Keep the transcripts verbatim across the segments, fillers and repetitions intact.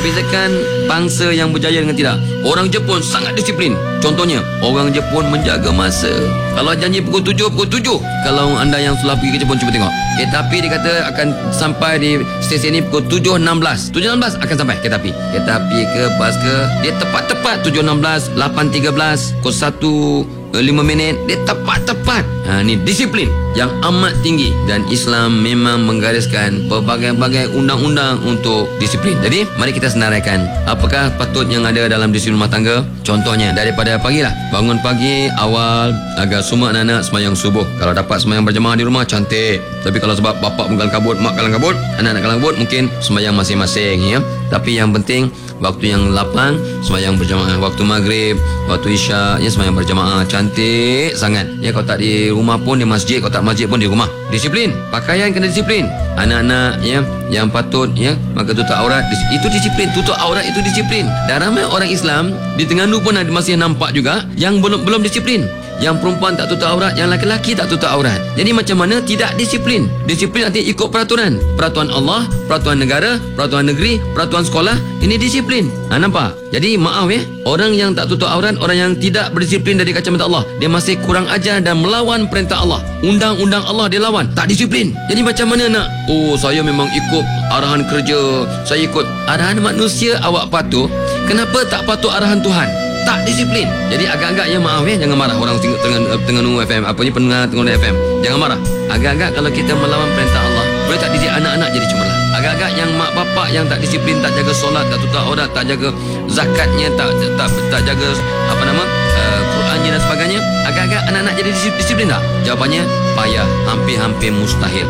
membezakan bangsa yang berjaya dengan tidak. Orang Jepun sangat disiplin. Contohnya, orang Jepun menjaga masa. Kalau janji pukul tujuh, pukul tujuh. Kalau anda yang telah pergi ke Jepun, cuba tengok. Kereta api dia kata akan sampai di stesen ini pukul tujuh enam belas. tujuh enam belas akan sampai kereta api. Kereta api ke, bas ke, dia tepat-tepat tujuh enam belas, lapan tiga belas, pukul satu lima minit, dia tepat-tepat. Ha, ni disiplin yang amat tinggi. Dan Islam memang menggariskan pelbagai-bagai undang-undang untuk disiplin. Jadi, mari kita senaraikan apakah patut yang ada dalam disiplin rumah tangga. Contohnya, daripada pagi lah. Bangun pagi, awal, agar semua anak-anak semayang subuh. Kalau dapat semayang berjemaah di rumah, cantik. Tapi kalau sebab bapak kalang kabut, mak kalang kabut, anak-anak kalang kabut, mungkin semayang masing-masing, ya. Tapi yang penting, waktu yang lapang, semayang berjemaah. Waktu maghrib, waktu isyak, ya, semayang berjemaah. Cantik sangat. Ya, kalau tak di rumah pun di masjid, kalau tak masjid pun di rumah. Disiplin. Pakaian kena disiplin. Anak-anak, ya, yang patut, ya, maka tutup aurat, itu disiplin. Tutup aurat itu disiplin. Dan ramai orang Islam di Terengganu pun ada, masih nampak juga yang belum belum disiplin. Yang perempuan tak tutup aurat, yang lelaki tak tutup aurat. Jadi macam mana tidak disiplin? Disiplin artinya ikut peraturan. Peraturan Allah, peraturan negara, peraturan negeri, peraturan sekolah. Ini disiplin. Ha, nampak? Jadi maaf ya, orang yang tak tutup aurat, orang yang tidak berdisiplin dari kacamata Allah, dia masih kurang ajar dan melawan perintah Allah. Undang-undang Allah dia lawan. Tak disiplin. Jadi macam mana nak? Oh, saya memang ikut arahan kerja. Saya ikut arahan manusia, awak patuh. Kenapa tak patuh arahan Tuhan? Tak disiplin. Jadi agak-agak ya, maaf ya, jangan marah orang Terengganu F M, apa ni, pendengar Terengganu F M. Jangan marah. Agak-agak kalau kita melawan perintah Allah, boleh tak didik anak-anak jadi cemerlang. Agak-agak yang mak bapak yang tak disiplin, tak jaga solat, tak tutup aurat, tak jaga zakatnya, tak tak tak jaga apa nama uh, Qurannya dan sebagainya. Agak-agak anak-anak jadi disiplin tak? Jawapannya payah, hampir-hampir mustahil.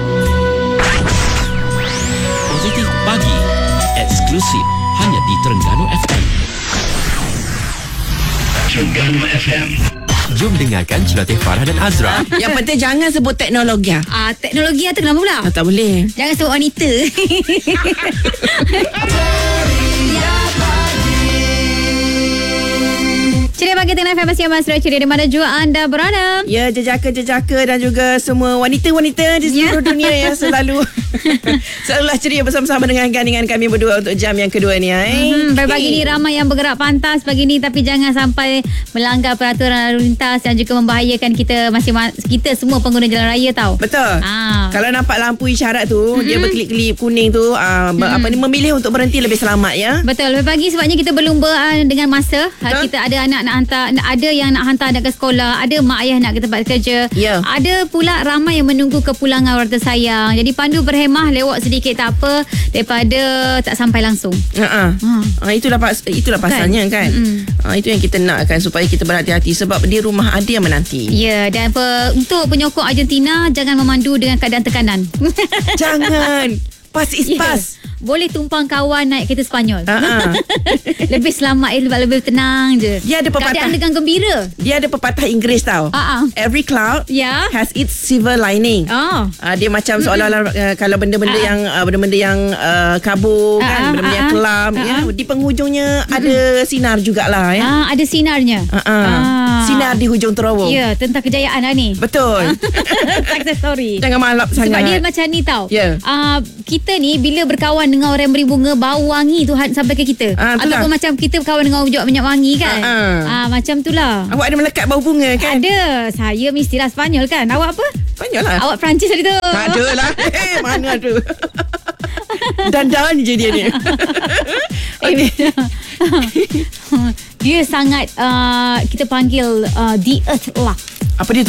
Positif Pagi, eksklusif hanya di Terengganu F M. Terengganu F M. Jom dengarkan celoteh Farah dan Azra. Yang penting jangan sebut teknologi. Ah, teknologi tu kenapa pula? Ah, tak boleh. Jangan sebut wanita. Ceria pagi Tengah F M Masih Mas Ceria di mana jua anda berada. Ya, jejaka-jejaka dan juga semua wanita-wanita di seluruh yeah. dunia yang selalu selalulah ceria bersama-sama dengan gandingan kami berdua untuk jam yang kedua ni. Eh? Hmm, pagi ni ramai yang bergerak pantas pagi ni, tapi jangan sampai melanggar peraturan lalu lintas yang juga membahayakan kita masing kita semua pengguna jalan raya tau. Betul. Ah. Kalau nampak lampu isyarat tu, mm-hmm. dia berkelip-kelip kuning tu, ah, mm-hmm. apa ni, memilih untuk berhenti lebih selamat ya. Betul. Pagi sebabnya kita berlumba dengan masa. Betul? Kita ada anak nak hantar, ada yang nak hantar anak ke sekolah, ada mak ayah nak ke tempat kerja. Yeah. Ada pula ramai yang menunggu kepulangan orang tersayang. Jadi pandu berhemah, lewat sedikit tak apa daripada tak sampai langsung. Uh-uh. Ha. Itulah itulah pasalnya kan. kan? Ha, itu yang kita nakkan supaya kita berhati-hati sebab di rumah ada yang menanti. Ya, dan pe, untuk penyokong Argentina jangan memandu dengan keadaan tekanan. Jangan. Pas is yeah. pas. Boleh tumpang kawan naik kereta Sepanyol. Uh-huh. Lebih selamat, lebih, lebih tenang je. Dia ada pepatah. Keadaan dengan gembira. Dia ada pepatah Inggeris tau. Uh-huh. Every cloud yeah. has its silver lining. Oh. Uh, dia macam seolah-olah uh, kalau benda-benda uh-huh. yang uh, benda-benda yang uh, kabur uh-huh. kan, benda-benda uh-huh. yang kelam uh-huh. ya, di penghujungnya uh-huh. ada sinar jugalah ya. Ah, ada sinarnya. Uh-huh. Ah. Sinar di hujung terowong. Ya, tentang kejayaan lah ni. Betul. Success story. Jangan malap sangat. Sebab dia macam ni tau. Yeah. Uh, kita ni bila berkawan dengan orang yang beri bunga, bau wangi tu sampai ke kita. Ah, ataupun macam kita berkawan dengan orang minyak wangi kan. Ah, ah. ah macam tu lah. Awak ada melekat bau bunga kan? Ada. Saya mestilah Sepanyol kan. Awak apa? Sepanyol lah. Awak Perancis tadi tu. Tak ada lah. Eh, mana tu? Dan-dan je dia ni. Okay. Dia sangat uh, kita panggil uh, the earth lah. Apa dia tu?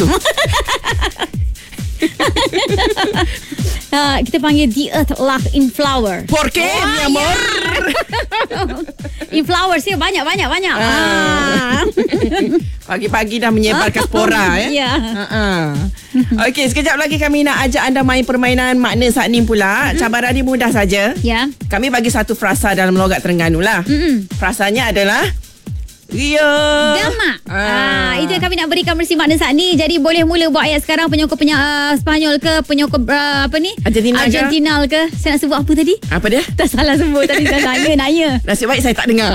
Uh, kita panggil the earth luck in flower. ¿Por qué, oh, mi amor? Yeah. In flowers ya, banyak banyak banyak. Ah. Pagi-pagi dah menyebarkan spora ya. Ya. Uh-uh. Okey, sekejap lagi kami nak ajak anda main permainan makna saat ni pula. Mm-hmm. Cabaran dia mudah saja. Ya. Yeah. Kami bagi satu frasa dalam logat Terengganu lah. Mm-hmm. Frasanya adalah Ria. Dama. Ah. ah, itu yang kami nak berikan bersih makna saat ni. Jadi boleh mula buat ayat sekarang. Penyokong penyak uh, Sepanyol ke, penyokong uh, apa ni? Argentina, Argentina ke? ke? Saya nak sebut apa tadi? Apa dia? Tak salah sebut tadi. Saya nanya, nanya. Nasib baik saya tak dengar.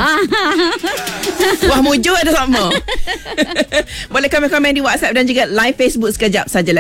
Wah, mujuk ada sama. Boleh komen-komen di WhatsApp dan juga live Facebook sekejap saja.